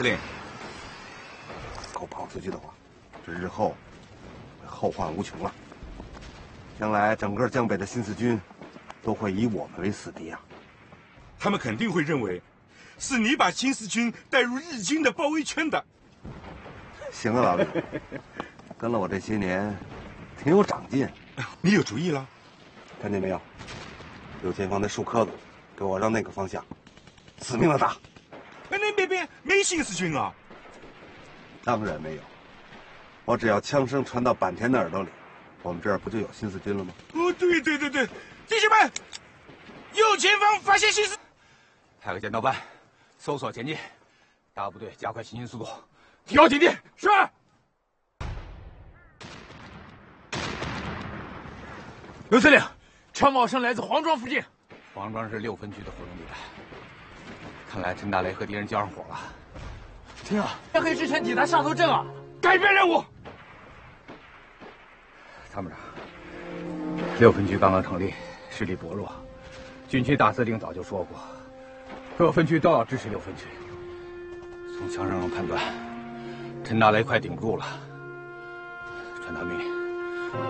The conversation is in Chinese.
司令， 狗跑出去的话，这日后会后患无穷了。将来整个江北的新四军都会以我们为死敌啊！ 他们肯定会认为，是你把新四军带入日军的包围圈的。 行啊，老李，跟了我这些年，挺有长进。 你有主意了？ 看见没有？右前方的树棵子，给我让那个方向，死命的打。 那边没新四军啊？ 当然没有，我只要枪声传到坂田的耳朵里，我们这儿不就有新四军了吗？ 哦，对，弟兄们，右前方发现新四， 派个尖刀班，搜索前进，大部队加快行进速度，提高警惕。是。刘司令，枪炮声来自黄庄附近。黄庄是6分局的活动地带，看来陈大雷和敌人交上火了。听啊，天黑之前抵达上头镇啊！改变任务。参谋长，6分局刚刚成立，实力薄弱。军区大司令早就说过，各分区都要支持6分区。从枪声上判断，陈大雷快顶不住了。传达命令。